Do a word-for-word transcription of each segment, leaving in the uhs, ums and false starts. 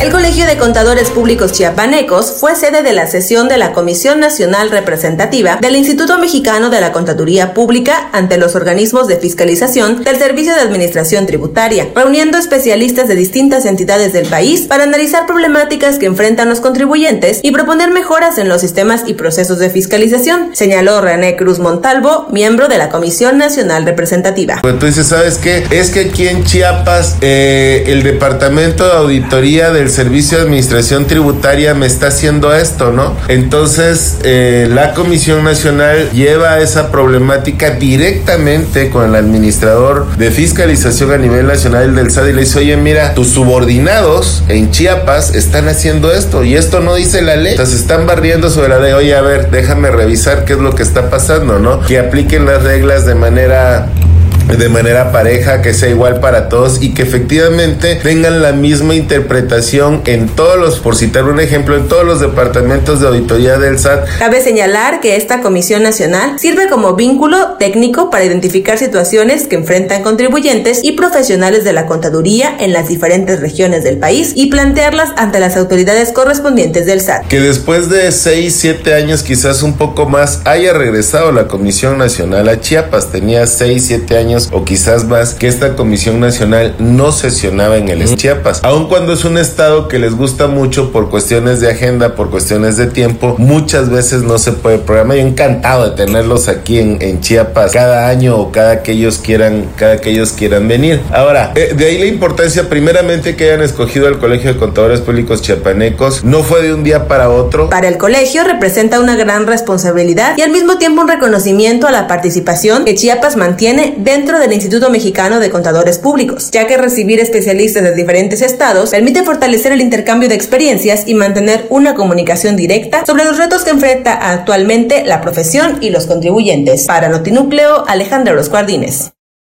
El Colegio de Contadores Públicos Chiapanecos fue sede de la sesión de la Comisión Nacional Representativa del Instituto Mexicano de la Contaduría Pública ante los organismos de fiscalización del Servicio de Administración Tributaria, reuniendo especialistas de distintas entidades del país para analizar problemáticas que enfrentan los contribuyentes y proponer mejoras en los sistemas y procesos de fiscalización, señaló René Cruz Montalvo, miembro de la Comisión Nacional Representativa. Entonces, ¿sabes qué? Es que aquí en Chiapas eh, el Departamento de Auditoría del Servicio de Administración Tributaria me está haciendo esto, ¿no? Entonces, eh, la Comisión Nacional lleva esa problemática directamente con el administrador de fiscalización a nivel nacional del S A T y le dice, oye, mira, tus subordinados en Chiapas están haciendo esto y esto no dice la ley. Entonces, están barriendo sobre la ley. Oye, a ver, déjame revisar qué es lo que está pasando, ¿no? Que apliquen las reglas de manera... de manera pareja, que sea igual para todos y que efectivamente tengan la misma interpretación en todos los, por citar un ejemplo, en todos los departamentos de auditoría del S A T. Cabe señalar que esta Comisión Nacional sirve como vínculo técnico para identificar situaciones que enfrentan contribuyentes y profesionales de la contaduría en las diferentes regiones del país y plantearlas ante las autoridades correspondientes del S A T. Que después de seis, siete años, quizás un poco más, haya regresado la Comisión Nacional a Chiapas. Tenía seis, siete años o quizás más que esta Comisión Nacional no sesionaba en el Chiapas, aun cuando es un estado que les gusta mucho por cuestiones de agenda, por cuestiones de tiempo, muchas veces no se puede programar. Yo encantado de tenerlos aquí en, en Chiapas cada año o cada que ellos quieran, cada que ellos quieran venir. Ahora, eh, de ahí la importancia primeramente que hayan escogido al Colegio de Contadores Públicos Chiapanecos. No fue de un día para otro. Para el colegio representa una gran responsabilidad y al mismo tiempo un reconocimiento a la participación que Chiapas mantiene dentro del Instituto Mexicano de Contadores Públicos, ya que recibir especialistas de diferentes estados permite fortalecer el intercambio de experiencias y mantener una comunicación directa sobre los retos que enfrenta actualmente la profesión y los contribuyentes. Para Notinúcleo, Alejandra Orozco Ardínez.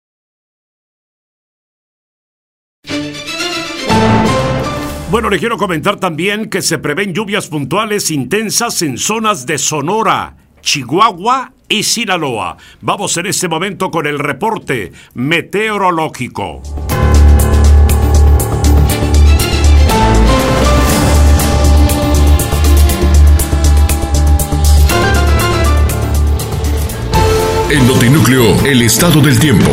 Bueno, le quiero comentar también que se prevén lluvias puntuales intensas en zonas de Sonora, Chihuahua y Sinaloa. Vamos en este momento con el reporte meteorológico. En Notinúcleo, el estado del tiempo.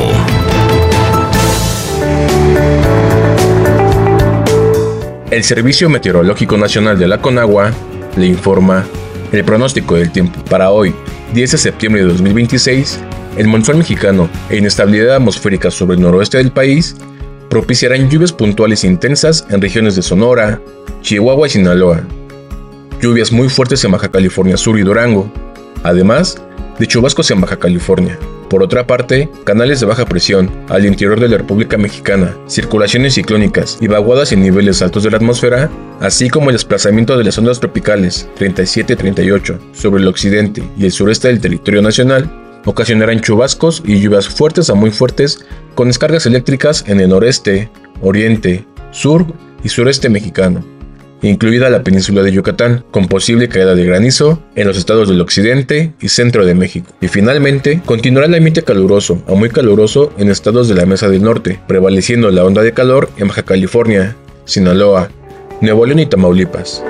El Servicio Meteorológico Nacional de la Conagua le informa el pronóstico del tiempo para hoy, diez de septiembre de dos mil veintiséis. El monzón mexicano e inestabilidad atmosférica sobre el noroeste del país propiciarán lluvias puntuales intensas en regiones de Sonora, Chihuahua y Sinaloa. Lluvias muy fuertes en Baja California Sur y Durango, además de chubascos en Baja California. Por otra parte, canales de baja presión al interior de la República Mexicana, circulaciones ciclónicas y vaguadas en niveles altos de la atmósfera, así como el desplazamiento de las ondas tropicales treinta y siete y treinta y ocho sobre el occidente y el sureste del territorio nacional, ocasionarán chubascos y lluvias fuertes a muy fuertes con descargas eléctricas en el noreste, oriente, sur y sureste mexicano, incluida la península de Yucatán, con posible caída de granizo en los estados del occidente y centro de México. Y finalmente, continuará el ambiente caluroso a muy caluroso en estados de la Mesa del Norte, prevaleciendo la onda de calor en Baja California, Sinaloa, Nuevo León y Tamaulipas.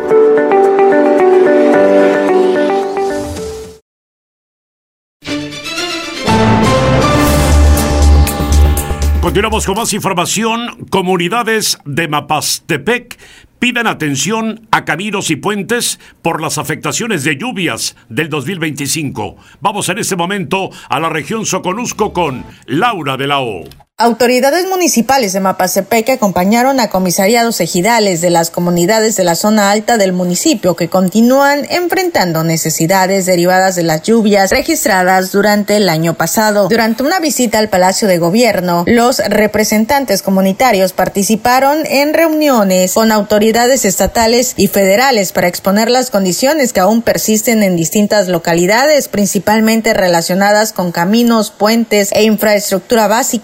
Continuamos con más información. Comunidades de Mapastepec piden atención a caminos y puentes por las afectaciones de lluvias del dos mil veinticinco. Vamos en este momento a la región Soconusco con Laura de la O. Autoridades municipales de Mapastepec acompañaron a comisariados ejidales de las comunidades de la zona alta del municipio que continúan enfrentando necesidades derivadas de las lluvias registradas durante el año pasado. Durante una visita al Palacio de Gobierno, los representantes comunitarios participaron en reuniones con autoridades estatales y federales para exponer las condiciones que aún persisten en distintas localidades, principalmente relacionadas con caminos, puentes e infraestructura básica. Sin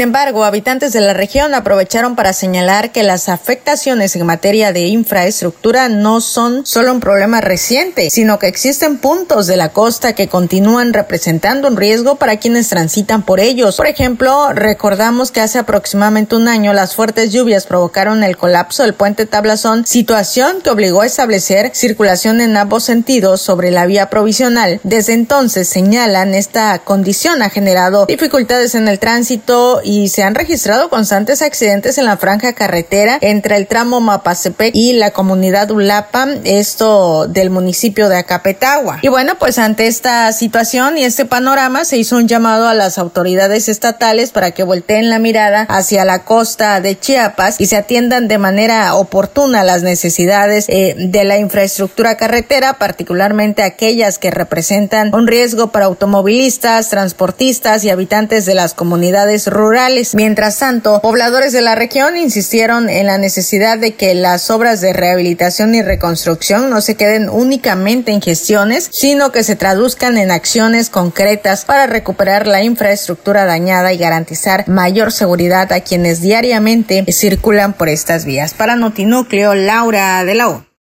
embargo, habitantes de la región aprovecharon para señalar que las afectaciones en materia de infraestructura no son solo un problema reciente, sino que existen puntos de la costa que continúan representando un riesgo para quienes transitan por ellos. Por ejemplo, recordamos que hace aproximadamente un año las fuertes lluvias provocaron el colapso del puente Tablazón, situación que obligó a establecer circulación en ambos sentidos sobre la vía provisional. Desde entonces, señalan, esta condición ha generado dificultades en el tránsito y se han registrado constantes accidentes en la franja carretera entre el tramo Mapastepec y la comunidad Ulapa, esto del municipio de Acapetagua. Y bueno, pues ante esta situación y este panorama se hizo un llamado a las autoridades estatales para que volteen la mirada hacia la costa de Chiapas y se atiendan de manera oportuna las necesidades eh, de la infraestructura carretera, particularmente aquellas que representan un riesgo para automovilistas, transportistas y habitantes de las comunidades rurales. Mientras tanto, pobladores de la región insistieron en la necesidad de que las obras de rehabilitación y reconstrucción no se queden únicamente en gestiones, sino que se traduzcan en acciones concretas para recuperar la infraestructura dañada y garantizar mayor seguridad a quienes diariamente circulan por estas vías. Para Notinúcleo, Laura de la O.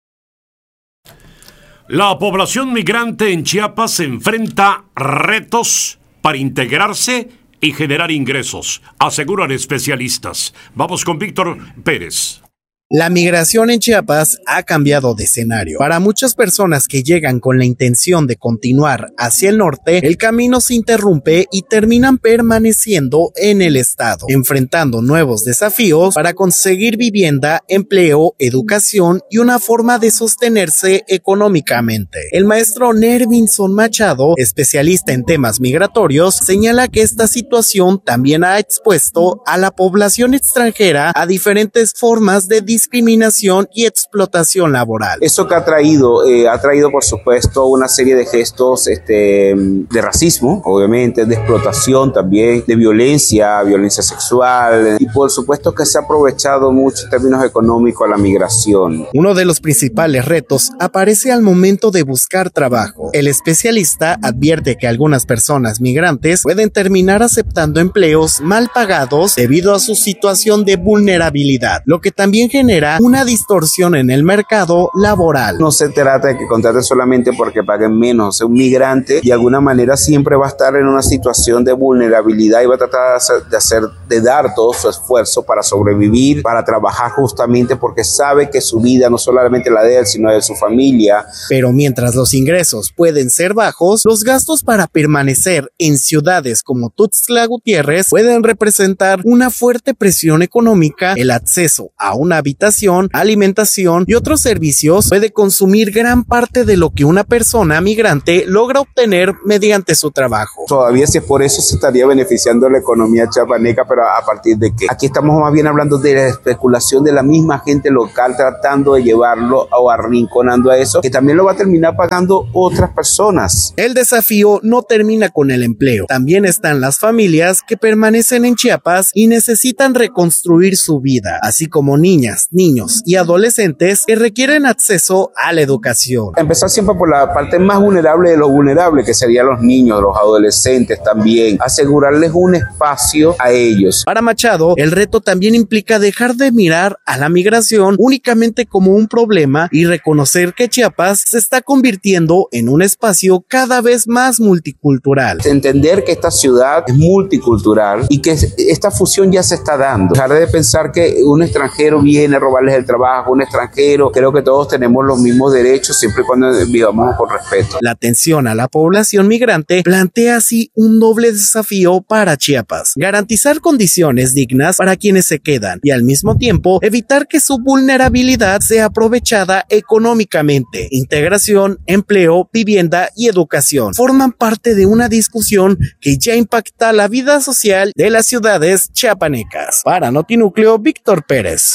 La población migrante en Chiapas se enfrenta retos para integrarse y generar ingresos, aseguran especialistas. Vamos con Víctor Pérez. La migración en Chiapas ha cambiado de escenario. Para muchas personas que llegan con la intención de continuar hacia el norte, el camino se interrumpe y terminan permaneciendo en el estado, enfrentando nuevos desafíos para conseguir vivienda, empleo, educación y una forma de sostenerse económicamente. El maestro Nervinson Machado, especialista en temas migratorios, señala que esta situación también ha expuesto a la población extranjera a diferentes formas de discriminación discriminación y explotación laboral. Eso que ha traído, eh, ha traído por supuesto una serie de gestos este, de racismo, obviamente, de explotación también, de violencia, violencia sexual, y por supuesto que se ha aprovechado mucho en términos económicos a la migración. Uno de los principales retos aparece al momento de buscar trabajo. El especialista advierte que algunas personas migrantes pueden terminar aceptando empleos mal pagados debido a su situación de vulnerabilidad, lo que también genera genera una distorsión en el mercado laboral. No se trata de que contraten solamente porque paguen menos. Un migrante de alguna manera siempre va a estar en una situación de vulnerabilidad y va a tratar de hacer, de, hacer, de dar todo su esfuerzo para sobrevivir, para trabajar justamente porque sabe que su vida no solamente la de él, sino de su familia. Pero mientras los ingresos pueden ser bajos, los gastos para permanecer en ciudades como Tuxtla Gutiérrez pueden representar una fuerte presión económica. El acceso a una habitación, alimentación y otros servicios puede consumir gran parte de lo que una persona migrante logra obtener mediante su trabajo. Todavía si es por eso se estaría beneficiando la economía chiapaneca, pero a partir de qué? Aquí estamos más bien hablando de la especulación de la misma gente local tratando de llevarlo o arrinconando a eso, que también lo va a terminar pagando otras personas. El desafío no termina con el empleo. También están las familias que permanecen en Chiapas y necesitan reconstruir su vida, así como niñas, niños y adolescentes que requieren acceso a la educación. Empezar siempre por la parte más vulnerable de lo vulnerable, que serían los niños, los adolescentes también, asegurarles un espacio a ellos. Para Machado, el reto también implica dejar de mirar a la migración únicamente como un problema y reconocer que Chiapas se está convirtiendo en un espacio cada vez más multicultural. Entender que esta ciudad es multicultural y que esta fusión ya se está dando. Dejar de pensar que un extranjero viene a robarles el trabajo, un extranjero, creo que todos tenemos los mismos derechos siempre y cuando vivamos con respeto. La atención a la población migrante plantea así un doble desafío para Chiapas: garantizar condiciones dignas para quienes se quedan y al mismo tiempo evitar que su vulnerabilidad sea aprovechada económicamente. Integración, empleo, vivienda y educación forman parte de una discusión que ya impacta la vida social de las ciudades chiapanecas. Para Notinúcleo, Víctor Pérez.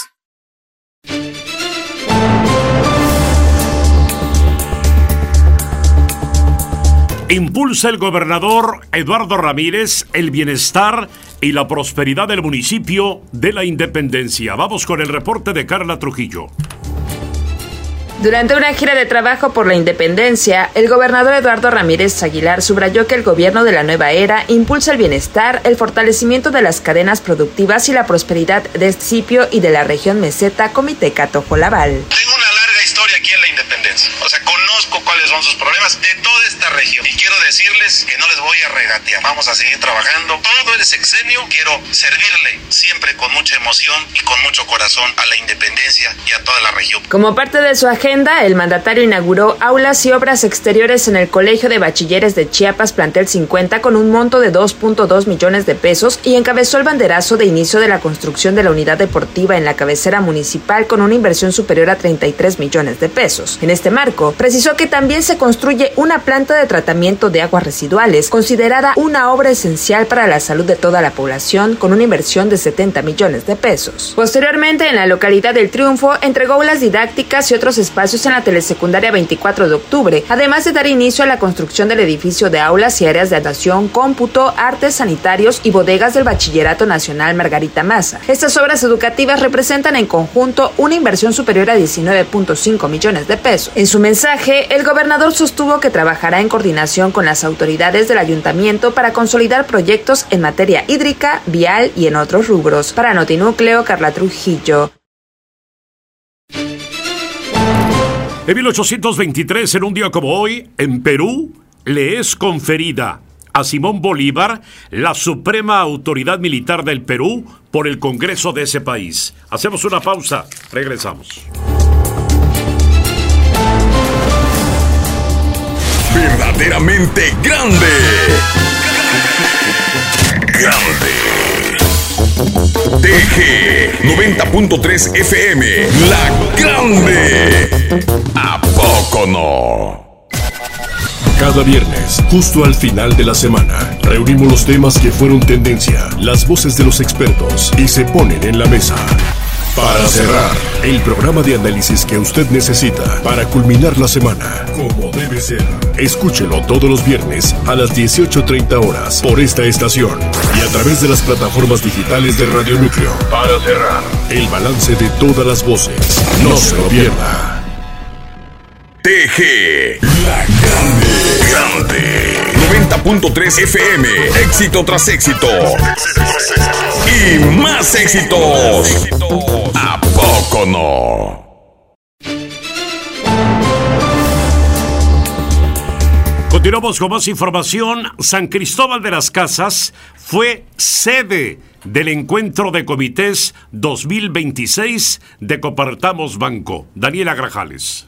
Impulsa el gobernador Eduardo Ramírez el bienestar y la prosperidad del municipio de La Independencia. Vamos con el reporte de Carla Trujillo. Durante una gira de trabajo por la independencia, el gobernador Eduardo Ramírez Aguilar subrayó que el gobierno de la nueva era impulsa el bienestar, el fortalecimiento de las cadenas productivas y la prosperidad de este municipio y de la región meseta Comiteca-Tojolabal. Tengo una larga historia aquí en la independencia, o sea, conozco cuáles son sus problemas de toda esta región y quiero decirles que no les voy a regatear, vamos a seguir trabajando todo el sexenio, quiero servirle siempre con mucha emoción y con mucho corazón a la independencia y a toda la región. Como parte de su agenda, el mandatario inauguró aulas y obras exteriores en el Colegio de Bachilleres de Chiapas, plantel cincuenta, con un monto de dos punto dos millones de pesos y encabezó el banderazo de inicio de la construcción de la unidad deportiva en la cabecera municipal con una inversión superior a treinta y tres millones de pesos. En este marco, precisó que también se construye una planta de tratamiento de aguas residuales, considerada una obra esencial para la salud de toda la población, con una inversión de setenta millones de pesos. Posteriormente, en la localidad del Triunfo, entregó aulas didácticas y otros espacios en la telesecundaria veinticuatro de octubre, además de dar inicio a la construcción del edificio de aulas y áreas de natación, cómputo, artes sanitarios y bodegas del Bachillerato Nacional Margarita Maza. Estas obras educativas representan en conjunto una inversión superior a diecinueve punto cinco millones de pesos. En su mensaje, el gobernador sostuvo que trabajará en coordinación con las autoridades del ayuntamiento para consolidar proyectos en materia hídrica, vial y en otros rubros. Para Notinúcleo, Carla Trujillo. En mil ochocientos veintitrés, en un día como hoy, en Perú, le es conferida a Simón Bolívar la suprema autoridad militar del Perú por el Congreso de ese país. Hacemos una pausa, regresamos. Verdaderamente grande. Grande. T G noventa punto tres F M, La Grande. ¿A poco no? Cada viernes, justo al final de la semana, reunimos los temas que fueron tendencia, las voces de los expertos y se ponen en la mesa. Para cerrar, el programa de análisis que usted necesita para culminar la semana, como debe ser. Escúchelo todos los viernes a las dieciocho treinta horas por esta estación y a través de las plataformas digitales de Radio Núcleo. Para cerrar, el balance de todas las voces. No se lo pierda. T G, La Grande. Grande. noventa punto tres F M, éxito tras éxito. Y más éxitos. ¿A poco no? Continuamos con más información. San Cristóbal de las Casas fue sede del encuentro de comités dos mil veintiséis de Compartamos Banco. Daniela Grajales.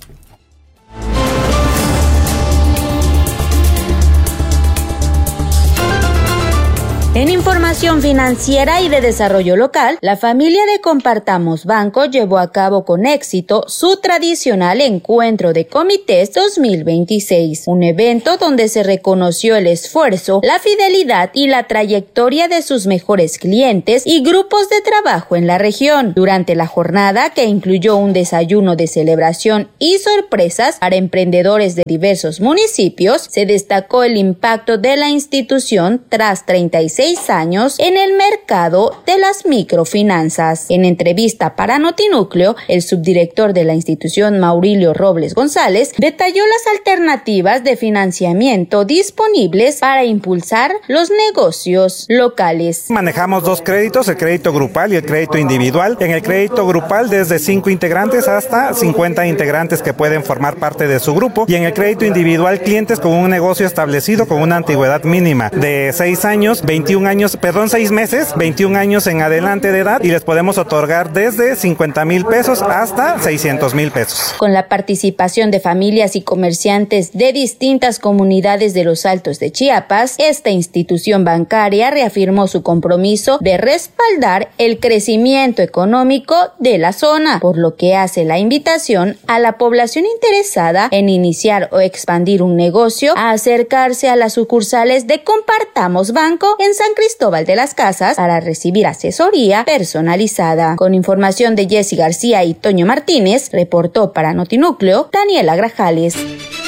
En información financiera y de desarrollo local, la familia de Compartamos Banco llevó a cabo con éxito su tradicional encuentro de comités dos mil veintiséis, un evento donde se reconoció el esfuerzo, la fidelidad y la trayectoria de sus mejores clientes y grupos de trabajo en la región. Durante la jornada, que incluyó un desayuno de celebración y sorpresas para emprendedores de diversos municipios, se destacó el impacto de la institución tras treinta y seis años en el mercado de las microfinanzas. En entrevista para Notinúcleo, el subdirector de la institución, Maurilio Robles González, detalló las alternativas de financiamiento disponibles para impulsar los negocios locales. Manejamos dos créditos, el crédito grupal y el crédito individual. En el crédito grupal, desde cinco integrantes hasta cincuenta integrantes que pueden formar parte de su grupo, y en el crédito individual, clientes con un negocio establecido con una antigüedad mínima de seis años, veintiún años, perdón, seis meses, veintiún años en adelante de edad, y les podemos otorgar desde cincuenta mil pesos hasta seiscientos mil pesos. Con la participación de familias y comerciantes de distintas comunidades de los Altos de Chiapas, esta institución bancaria reafirmó su compromiso de respaldar el crecimiento económico de la zona, por lo que hace la invitación a la población interesada en iniciar o expandir un negocio a acercarse a las sucursales de Compartamos Banco en San Cristóbal de las Casas para recibir asesoría personalizada. Con información de Jessy García y Toño Martínez, reportó para Notinúcleo Daniela Grajales.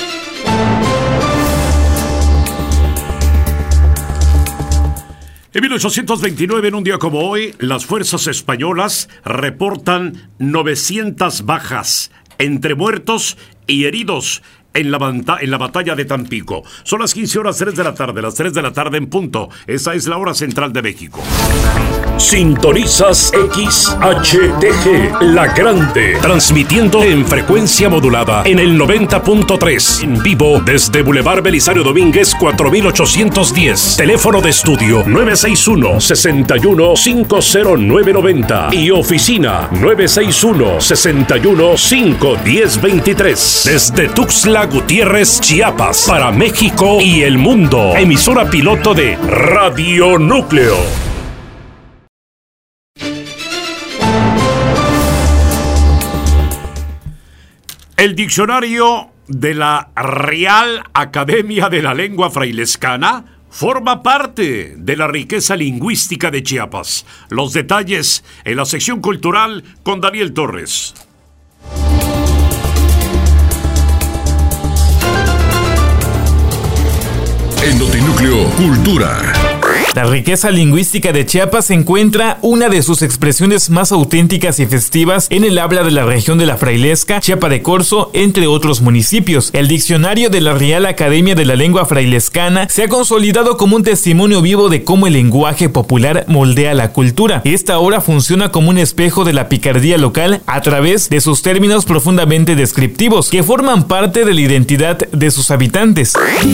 En mil ochocientos veintinueve, en un día como hoy, las fuerzas españolas reportan novecientas bajas entre muertos y heridos en la, banta- en la batalla de Tampico. Son las quince horas tres de la tarde, las tres de la tarde en punto. Esa es la hora central de México. Sintonizas X H T G, La Grande, transmitiendo en frecuencia modulada en el noventa punto tres, en vivo desde Boulevard Belisario Domínguez cuatro mil ochocientos diez. Teléfono de estudio nueve seis uno, seis uno, cinco cero nueve nueve cero y oficina nueve seis uno, seis uno, cinco uno cero dos tres. Desde Tuxtla Gutiérrez, Chiapas, para México y el mundo. Emisora piloto de Radio Núcleo. El diccionario de la Real Academia de la Lengua Frailescana forma parte de la riqueza lingüística de Chiapas. Los detalles en la sección cultural con Daniel Torres. En Notinúcleo Cultura. La riqueza lingüística de Chiapas encuentra una de sus expresiones más auténticas y festivas en el habla de la región de la Frailesca, Chiapa de Corzo, entre otros municipios. El diccionario de la Real Academia de la Lengua Frailescana se ha consolidado como un testimonio vivo de cómo el lenguaje popular moldea la cultura. Esta obra funciona como un espejo de la picardía local a través de sus términos profundamente descriptivos, que forman parte de la identidad de sus habitantes.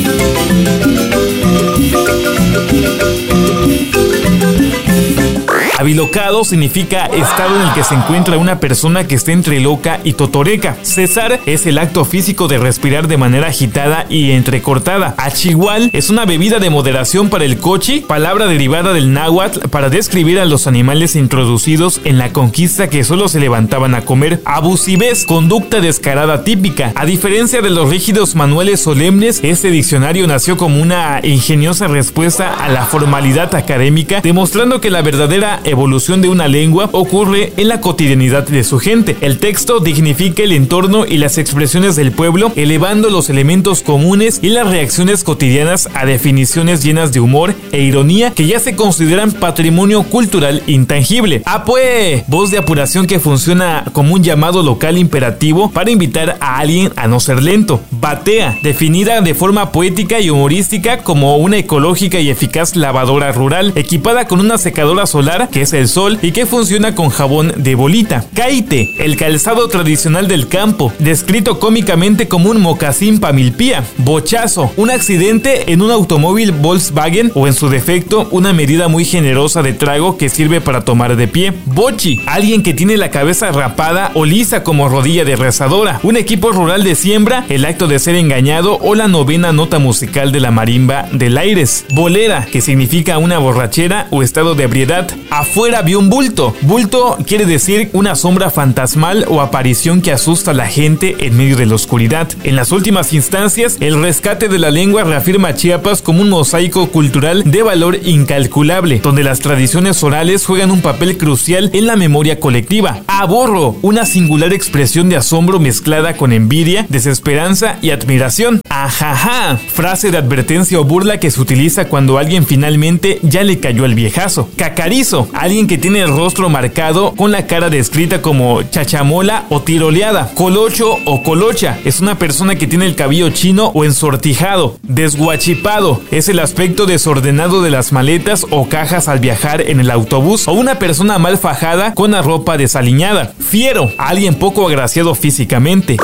Abilocado significa estado en el que se encuentra una persona que esté entre loca y totoreca. Cesar es el acto físico de respirar de manera agitada y entrecortada. Achihual es una bebida de moderación para el cochi, palabra derivada del náhuatl para describir a los animales introducidos en la conquista que solo se levantaban a comer. Abusivez, conducta descarada típica. A diferencia de los rígidos manuales solemnes, este diccionario nació como una ingeniosa respuesta a la formalidad académica, demostrando que la verdadera evolución de una lengua ocurre en la cotidianidad de su gente. El texto dignifica el entorno y las expresiones del pueblo, elevando los elementos comunes y las reacciones cotidianas a definiciones llenas de humor e ironía que ya se consideran patrimonio cultural intangible. Ah, pues, voz de apuración que funciona como un llamado local imperativo para invitar a alguien a no ser lento. Batea, definida de forma poética y humorística como una ecológica y eficaz lavadora rural, equipada con una secadora solar que es el sol y que funciona con jabón de bolita. Caite, el calzado tradicional del campo, descrito cómicamente como un mocasín pamilpía. Bochazo, un accidente en un automóvil Volkswagen o en su defecto una medida muy generosa de trago que sirve para tomar de pie. Bochi, alguien que tiene la cabeza rapada o lisa como rodilla de rezadora. Un equipo rural de siembra, el acto de ser engañado o la novena nota musical de la marimba del Aires. Bolera, que significa una borrachera o estado de ebriedad. Afuera vio un bulto. Bulto quiere decir una sombra fantasmal o aparición que asusta a la gente en medio de la oscuridad. En las últimas instancias, el rescate de la lengua reafirma a Chiapas como un mosaico cultural de valor incalculable, donde las tradiciones orales juegan un papel crucial en la memoria colectiva. Aborro, una singular expresión de asombro mezclada con envidia, desesperanza y admiración. Ajaja, frase de advertencia o burla que se utiliza cuando a alguien finalmente ya le cayó el viejazo. Cacarizo, alguien que tiene el rostro marcado con la cara descrita como chachamola o tiroleada. Colocho o colocha es una persona que tiene el cabello chino o ensortijado. Desguachipado es el aspecto desordenado de las maletas o cajas al viajar en el autobús, o una persona mal fajada con la ropa desaliñada. Fiero, alguien poco agraciado físicamente.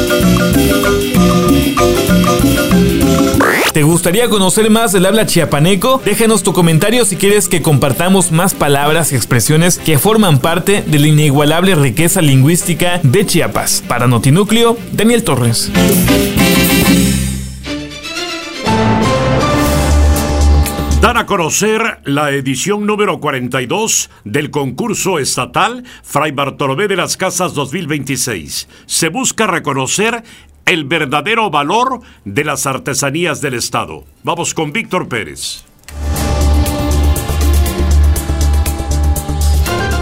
¿Te gustaría conocer más del habla chiapaneco? Déjanos tu comentario si quieres que compartamos más palabras y expresiones que forman parte de la inigualable riqueza lingüística de Chiapas. Para Notinúcleo, Daniel Torres. Dan a conocer la edición número cuarenta y dos del concurso estatal Fray Bartolomé de las Casas dos mil veintiséis. Se busca reconocer el verdadero valor de las artesanías del Estado. Vamos con Víctor Pérez.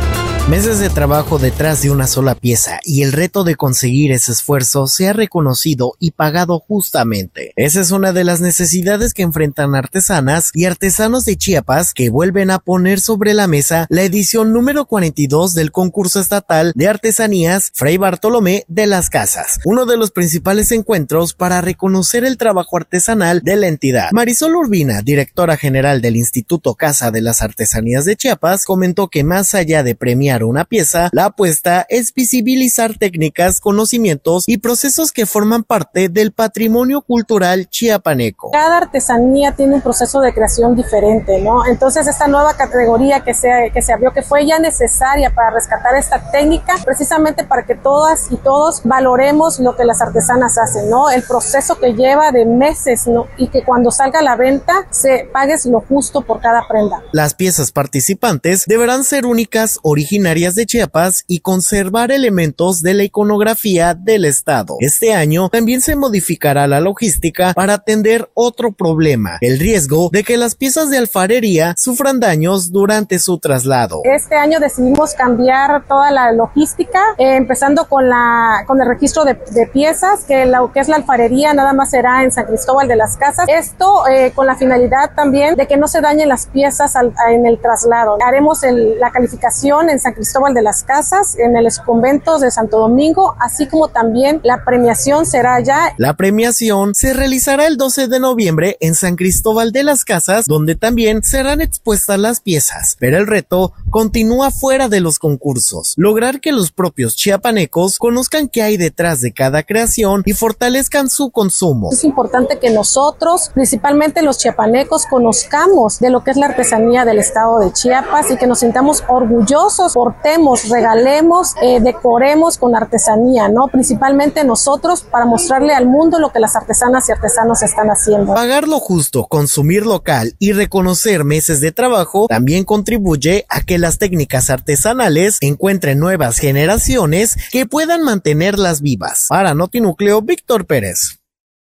Meses de trabajo detrás de una sola pieza y el reto de conseguir ese esfuerzo se ha reconocido y pagado justamente. Esa es una de las necesidades que enfrentan artesanas y artesanos de Chiapas, que vuelven a poner sobre la mesa la edición número cuarenta y dos del concurso estatal de artesanías Fray Bartolomé de las Casas, uno de los principales encuentros para reconocer el trabajo artesanal de la entidad. Marisol Urbina, directora general del Instituto Casa de las Artesanías de Chiapas, comentó que más allá de premiar una pieza, la apuesta es visibilizar técnicas, conocimientos y procesos que forman parte del patrimonio cultural chiapaneco. Cada artesanía tiene un proceso de creación diferente, ¿no? Entonces esta nueva categoría que se, que se abrió, que fue ya necesaria para rescatar esta técnica, precisamente para que todas y todos valoremos lo que las artesanas hacen, ¿no? El proceso que lleva de meses, ¿no? Y que cuando salga a la venta se pagues lo justo por cada prenda. Las piezas participantes deberán ser únicas, originales de Chiapas y conservar elementos de la iconografía del estado. Este año también se modificará la logística para atender otro problema, el riesgo de que las piezas de alfarería sufran daños durante su traslado. Este año decidimos cambiar toda la logística, eh, empezando con la con el registro de, de piezas, que lo que es la alfarería nada más será en San Cristóbal de las Casas. Esto eh, con la finalidad también de que no se dañen las piezas al, en el traslado. Haremos el, la calificación en San Cristóbal de las Casas, en el convento de Santo Domingo, así como también la premiación será allá. La premiación se realizará el doce de noviembre en San Cristóbal de las Casas, donde también serán expuestas las piezas, pero el reto continúa fuera de los concursos: lograr que los propios chiapanecos conozcan qué hay detrás de cada creación y fortalezcan su consumo. Es importante que nosotros, principalmente los chiapanecos, conozcamos de lo que es la artesanía del estado de Chiapas y que nos sintamos orgullosos, portemos, regalemos, eh, decoremos con artesanía, ¿no? Principalmente nosotros, para mostrarle al mundo lo que las artesanas y artesanos están haciendo. Pagar lo justo, consumir local y reconocer meses de trabajo también contribuye a que las técnicas artesanales encuentren nuevas generaciones que puedan mantenerlas vivas. Para Notinúcleo, Víctor Pérez.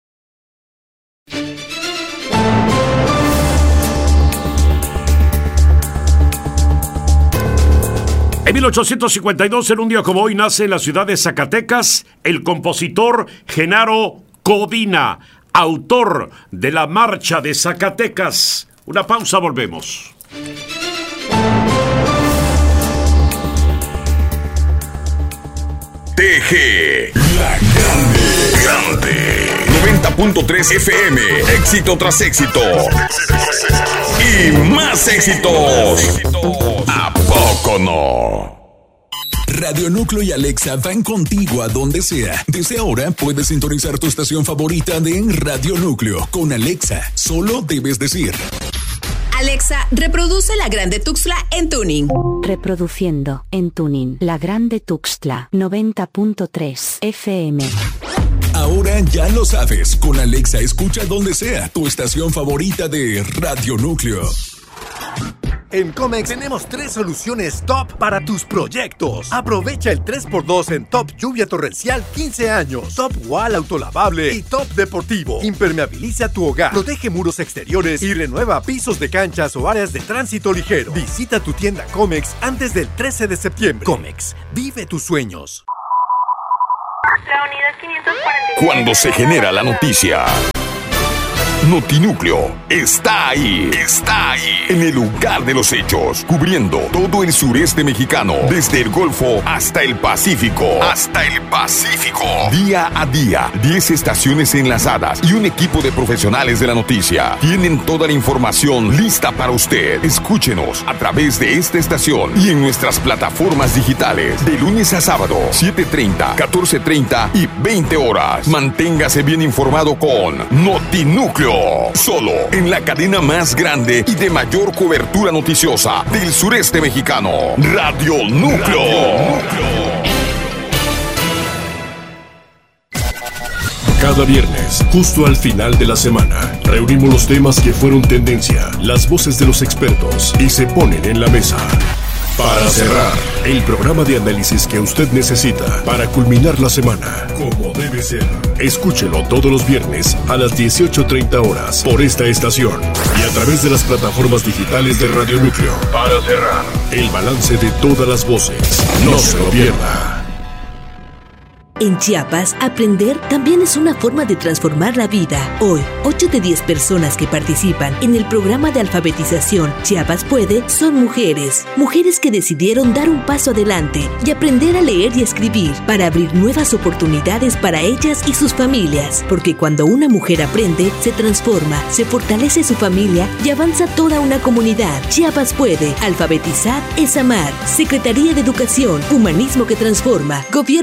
En mil ochocientos cincuenta y dos, en un día como hoy, nace en la ciudad de Zacatecas el compositor Genaro Codina, autor de la Marcha de Zacatecas. Una pausa, volvemos. T G, la grande, grande. noventa punto tres F M, éxito tras éxito. Y más éxitos. ¿A poco no? Radio Núcleo y Alexa van contigo a donde sea. Desde ahora puedes sintonizar tu estación favorita de Radio Núcleo. Con Alexa, solo debes decir: Alexa, reproduce La Grande Tuxtla en tuning. Reproduciendo en tuning La Grande Tuxtla noventa punto tres F M. Ahora ya lo sabes. Con Alexa escucha donde sea tu estación favorita de Radio Núcleo. En Comex tenemos tres soluciones top para tus proyectos. Aprovecha el tres por dos en Top Lluvia Torrencial quince años, Top Wall Autolavable y Top Deportivo. Impermeabiliza tu hogar, protege muros exteriores y renueva pisos de canchas o áreas de tránsito ligero. Visita tu tienda Comex antes del trece de septiembre. Comex, vive tus sueños. La unidad quinientos cuarenta y siete. Cuando se genera la noticia, Notinúcleo está ahí, está ahí, en el lugar de los hechos, cubriendo todo el sureste mexicano, desde el Golfo hasta el Pacífico, hasta el Pacífico. Día a día, diez estaciones enlazadas y un equipo de profesionales de la noticia tienen toda la información lista para usted. Escúchenos a través de esta estación y en nuestras plataformas digitales, de lunes a sábado, siete treinta, catorce treinta y veinte horas. Manténgase bien informado con Notinúcleo. Solo en la cadena más grande y de mayor cobertura noticiosa del sureste mexicano, Radio Núcleo. Radio Núcleo. Cada viernes, justo al final de la semana, reunimos los temas que fueron tendencia, las voces de los expertos y se ponen en la mesa. Para cerrar, el programa de análisis que usted necesita para culminar la semana, como debe ser. Escúchelo todos los viernes a las dieciocho treinta horas por esta estación y a través de las plataformas digitales de Radio Núcleo. Para cerrar, el balance de todas las voces. No se lo pierda. En Chiapas, aprender también es una forma de transformar la vida. Hoy, ocho de diez personas que participan en el programa de alfabetización Chiapas Puede son mujeres. Mujeres que decidieron dar un paso adelante y aprender a leer y escribir para abrir nuevas oportunidades para ellas y sus familias. Porque cuando una mujer aprende, se transforma, se fortalece su familia y avanza toda una comunidad. Chiapas Puede. Alfabetizar es amar. Secretaría de Educación. Humanismo que transforma. Gobierno